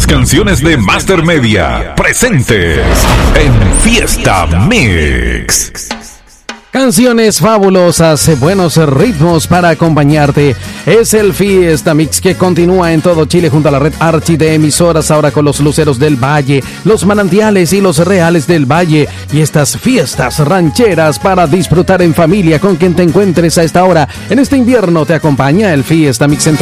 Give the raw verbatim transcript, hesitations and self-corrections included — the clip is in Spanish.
canciones de Master Media, presentes en Fiesta Mix. Canciones fabulosas, buenos ritmos para acompañarte. Es el Fiesta Mix que continúa en todo Chile junto a la red Archi de emisoras, ahora con los luceros del Valle, los manantiales y los reales del Valle, y estas fiestas rancheras para disfrutar en familia con quien te encuentres a esta hora. En este invierno te acompaña el Fiesta Mix en